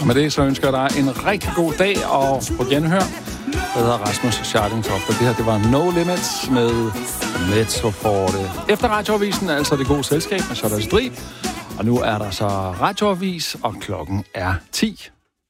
Og med det så ønsker jeg dig en rigtig god dag og på genhør. Jeg hedder Rasmus Scharlingtoft, og det her det var No Limits med Mezzoforte. Efter radioavisen er altså det gode selskab med Charlotte Strid. Og nu er der så radioavis, og klokken er 10.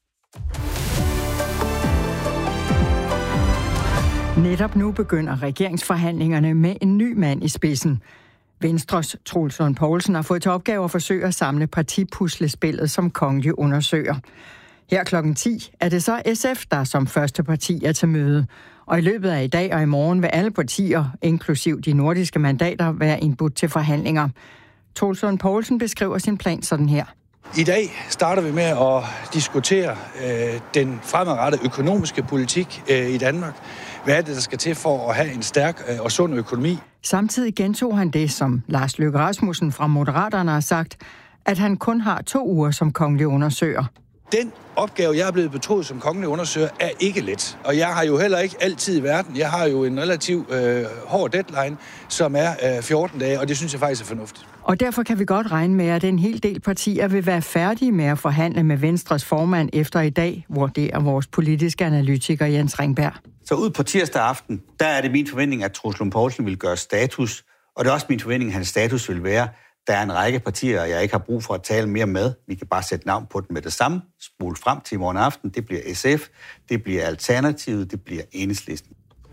Netop nu begynder regeringsforhandlingerne med en ny mand i spidsen. Venstres Troels Lund Poulsen har fået til opgave at forsøge at samle partipuslespillet som kongelig undersøger. Her klokken 10 er det så SF, der som første parti er til møde. Og i løbet af i dag og i morgen vil alle partier, inklusiv de nordiske mandater, være indbudt til forhandlinger. Troels Lund Poulsen beskriver sin plan sådan her. I dag starter vi med at diskutere den fremadrettede økonomiske politik i Danmark. Hvad er det, der skal til for at have en stærk og sund økonomi? Samtidig gentog han det, som Lars Løkke Rasmussen fra Moderaterne har sagt, at han kun har 2 uger som kongelig undersøger. Den opgave, jeg er blevet betroet som kongelig undersøger, er ikke let. Og jeg har jo heller ikke altid i verden. Jeg har jo en relativt hård deadline, som er 14 dage, og det synes jeg faktisk er fornuftigt. Og derfor kan vi godt regne med, at en hel del partier vil være færdige med at forhandle med Venstres formand efter i dag, vurderer vores politiske analytiker Jens Ringberg. Så ud på tirsdag aften, der er det min forventning, at Troels Lund Poulsen vil gøre status, og det er også min forventning, at hans status vil være, der er en række partier, jeg ikke har brug for at tale mere med. Vi kan bare sætte navn på dem med det samme. Spole frem til i morgen aften. Det bliver SF, det bliver Alternativet, det bliver Enhedslisten.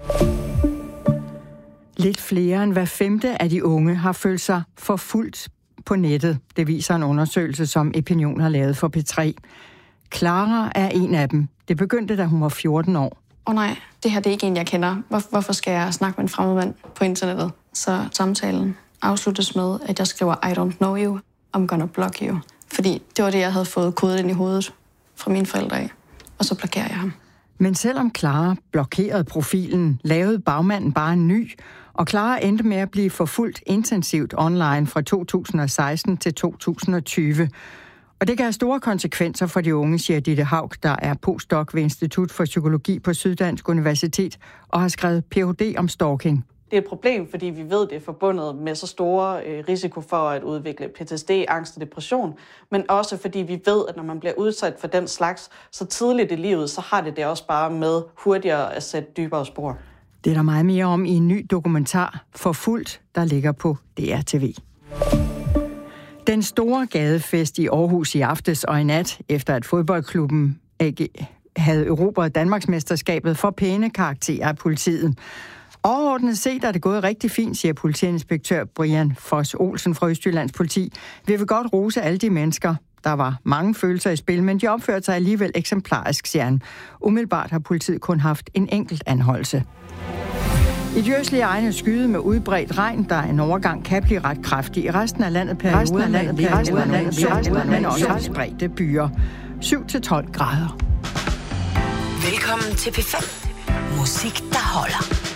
Lidt flere end hver 5. af de unge har følt sig forfulgt på nettet. Det viser en undersøgelse, som Epinion har lavet for P3. Clara er en af dem. Det begyndte, da hun var 14 år. Nej, det her det er ikke en, jeg kender. Hvorfor skal jeg snakke med en fremmed mand på internettet? Så samtalen afsluttes med, at jeg skriver, I don't know you, I'm gonna block you. Fordi det var det, jeg havde fået kodet ind i hovedet fra mine forældre af. Og så blokerer jeg ham. Men selvom Clara blokerede profilen, lavede bagmanden bare en ny, og Clara endte med at blive forfulgt intensivt online fra 2016 til 2020. Og det kan have store konsekvenser for de unge, siger Ditte Haug, der er postdoc ved Institut for Psykologi på Syddansk Universitet og har skrevet Ph.D. om stalking. Det er et problem, fordi vi ved, det er forbundet med så store risiko for at udvikle PTSD, angst og depression, men også fordi vi ved, at når man bliver udsat for den slags så tidligt i livet, så har det også bare med hurtigere at sætte dybere spor. Det er der meget mere om i en ny dokumentar, Forfulgt, der ligger på DRTV. Den store gadefest i Aarhus i aftes og i nat, efter at fodboldklubben AG havde erobret Danmarksmesterskabet for pæne karakterer af politiet. Overordnet set er det gået rigtig fint, siger politiinspektør Brian Foss Olsen fra Østjyllands Politi. Vi vil godt rose alle de mennesker. Der var mange følelser i spil, men de opførte sig alligevel eksemplarisk, siger han. Umiddelbart har politiet kun haft en enkelt anholdelse. I de østlige egne skyde med udbredt regn, der en overgang kan blive ret kraftig. I resten af landet perioder men også spredte byer. 7-12 grader. Velkommen til P5. Musik, der holder.